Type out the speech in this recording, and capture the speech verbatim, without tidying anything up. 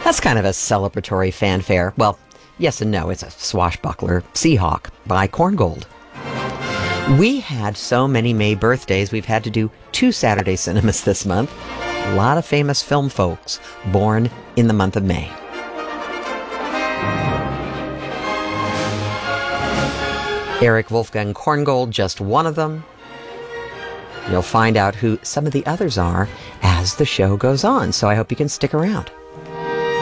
That's kind of a celebratory fanfare. Well, yes and no. It's a swashbuckler, Seahawk by Korngold. We had so many May birthdays, we've had to do two Saturday cinemas this month. A lot of famous film folks born in the month of May. Erich Wolfgang Korngold, just one of them. You'll find out who some of the others are as the show goes on, so I hope you can stick around.